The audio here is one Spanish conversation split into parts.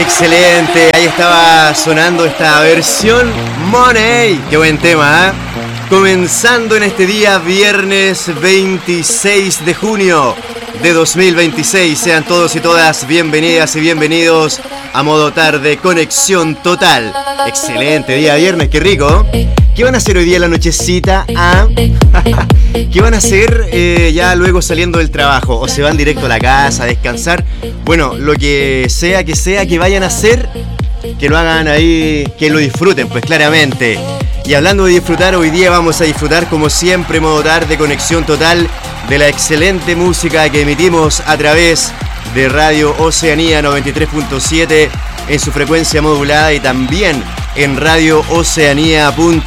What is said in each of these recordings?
Excelente, ahí estaba sonando esta versión Money. Qué buen tema, ¿eh? Comenzando en este día, viernes 26 de junio de 2026. Sean todos y todas bienvenidas y bienvenidos a Modo Tarde, Conexión Total. Excelente día viernes, qué rico. ¿Qué van a hacer hoy día en la nochecita? ¿Ah? ¿Qué van a hacer ya luego saliendo del trabajo? ¿O se van directo a la casa a descansar? Bueno, lo que sea que vayan a hacer, que lo hagan ahí, que lo disfruten, pues claramente. Y hablando de disfrutar, hoy día vamos a disfrutar como siempre, Modo Tarde, Conexión Total, de la excelente música que emitimos a través de Radio Oceanía 93.7 en su frecuencia modulada y también en radiooceanía.cl.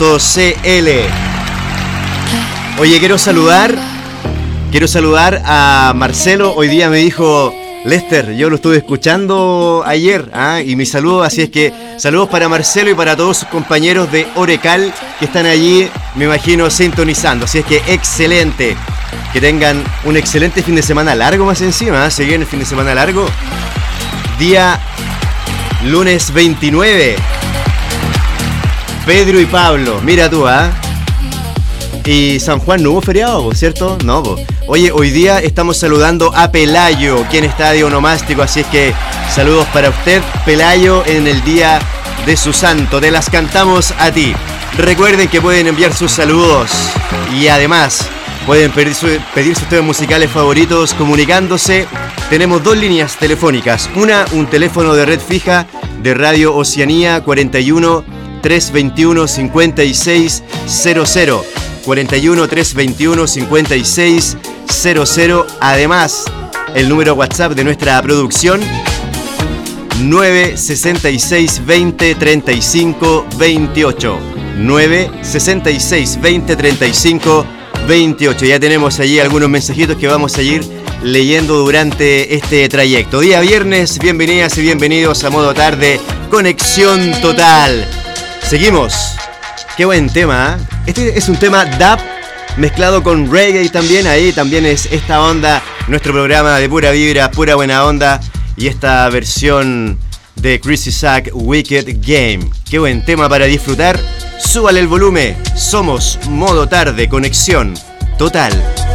Oye, quiero saludar a Marcelo. Hoy día me dijo: Lester, yo lo estuve escuchando ayer, y mi saludo, así es que saludos para Marcelo y para todos sus compañeros de Orecal que están allí, me imagino, sintonizando. Así es que excelente, que tengan un excelente fin de semana largo más encima, se viene el fin de semana largo. Día lunes 29. Pedro y Pablo, mira tú, Y San Juan no hubo feriado, ¿cierto? No, po. Oye, hoy día estamos saludando a Pelayo, quien está de onomástico, así es que saludos para usted, Pelayo, en el día de su santo. Te las cantamos a ti. Recuerden que pueden enviar sus saludos y además pueden pedir sus temas musicales favoritos comunicándose. Tenemos dos líneas telefónicas. Un teléfono de red fija de Radio Oceanía 41 321 5600. 41 321 5600. Además, el número WhatsApp de nuestra producción 966 20 35 28. 966 20 35 28. Ya tenemos allí algunos mensajitos que vamos a ir leyendo durante este trayecto. Día viernes, bienvenidas y bienvenidos a Modo Tarde, Conexión Total. Seguimos. Qué buen tema, ¿eh? Este es un tema dub mezclado con reggae también. Ahí también es esta onda, nuestro programa de pura vibra, pura buena onda. Y esta versión de Chris Isaak, Wicked Game. Qué buen tema para disfrutar. Súbale el volumen. Somos Modo Tarde, Conexión Total.